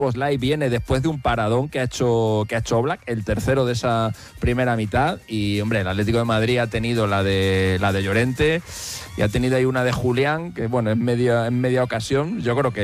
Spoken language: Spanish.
Szoboszlai viene después de un paradón que ha hecho Oblak, el tercero de esa primera mitad. Y hombre, el Atlético de Madrid ha tenido la de Llorente y ha tenido ahí una de Julián, que bueno, en media ocasión. Yo creo que